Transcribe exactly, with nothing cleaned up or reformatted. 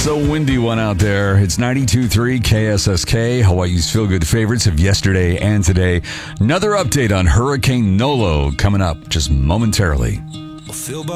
a windy one out there. It's ninety-two point three K S S K, Hawaii's feel-good favorites of yesterday and today. Another update on Hurricane Nolo coming up just momentarily.